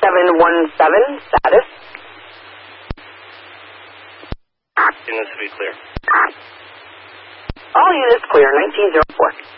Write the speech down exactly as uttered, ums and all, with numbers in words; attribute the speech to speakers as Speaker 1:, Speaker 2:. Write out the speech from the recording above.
Speaker 1: seven one seven, status.
Speaker 2: Units to be clear.
Speaker 1: All units clear, nineteen oh four.